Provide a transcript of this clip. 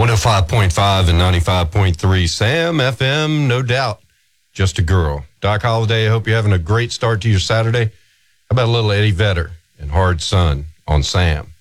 105.5 and 95.3 Sam FM, no doubt. Just a girl. Doc Holliday, I hope you're having a great start to your Saturday. How about a little Eddie Vedder and Hard Sun on Sam?